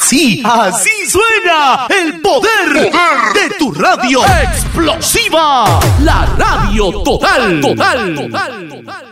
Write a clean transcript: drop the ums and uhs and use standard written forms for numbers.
Así suena el poder de tu radio explosiva. La radio total.